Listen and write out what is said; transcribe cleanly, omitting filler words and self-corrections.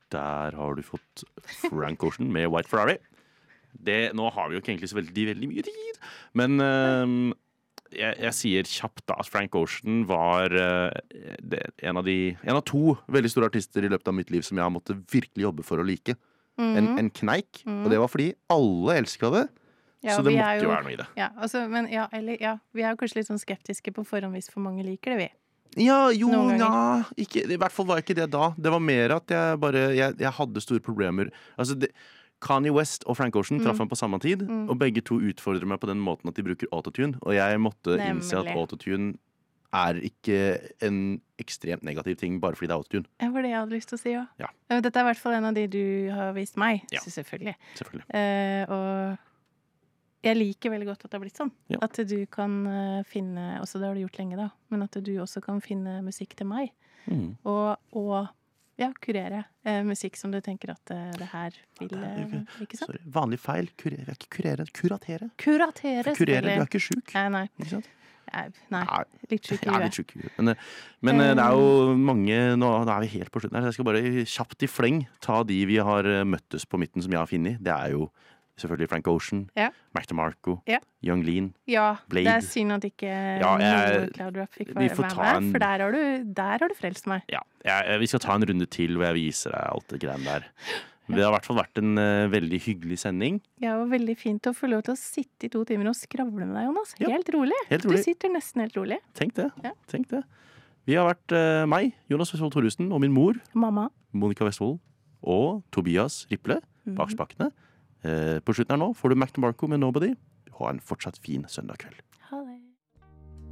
Der har du fått Frank Ocean med White Ferrari. Nå har vi jo ikke egentlig så veldig mye tid, men jeg sier kjapt da at Frank Ocean var en av to veldig store artister i løpet av mitt liv som jeg har måttet virkelig jobbe for å like. En kneik, og det var fordi alle elsket det. Ja, så det måtte jo være noe i det. Ja, altså, men vi er jo kanskje litt sånn skeptiske på forhånd hvis for mange liker det, vi. Ja, ikke, i hvert fall var ikke det da. Det var mer at jeg hadde store problemer. Altså, Kanye West og Frank Ocean traff meg på samme tid, og begge to utfordrer meg på den måten at de bruker autotune, og jeg måtte innse at autotune er ikke en ekstremt negativ ting bare fordi det er autotune. Det var det jeg hadde lyst til å si også. Ja. Dette er i hvert fall en av de du har vist meg, Ja. så selvfølgelig. Selvfølgelig. Og jeg liker veldig godt at det har blitt sånn. Ja. At du kan finne, også det har du gjort lenge da, men at du også kan finne musikk til meg. Og kurere musikk som du tenker at det her vil, ikke sant? Sorry, vanlig feil. Kuratere. Kuratere, Kurere, du er ikke syk. Nei. Ikke sant? Nei, litt syk i Ja, huet. litt syk i huet. Men det er jo mange, nå er vi helt på slutten her, så jeg skal bare kjapt i fleng ta de vi har møttes på midten som jeg har finnet. Det er jo selvfølgelig Frank Ocean, Mac DeMarco, Young Lean, Blade. Det er synd at ikke noe Cloud Rap fikk være med, for der har du frelst meg. Ja, vi skal ta en runde til hvor jeg viser deg alt det greiene der. Det har i hvert fall vært en veldig hyggelig sending. Ja, og veldig fint å få lov til å sitte i 2 timer og skravle med deg, Jonas. Helt rolig. Helt rolig. Du sitter nesten helt rolig. Tenk det. Vi har vært meg, Jonas Westfold Thoresen, og min mor, Mamma. Monica Westfold, og Tobias Riple, bak spakene. På slutten her nå får du Mac DeMarco med Nobody. Ha en fortsatt fin søndag kveld.